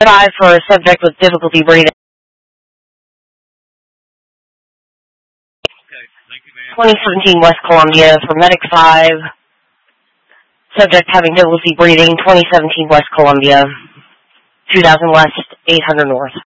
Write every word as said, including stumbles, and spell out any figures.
Five for a subject with difficulty breathing. Okay, thank you, ma'am. twenty seventeen West Columbia for Medic five. Subject having difficulty breathing, twenty seventeen West Columbia. two thousand West, eight hundred North.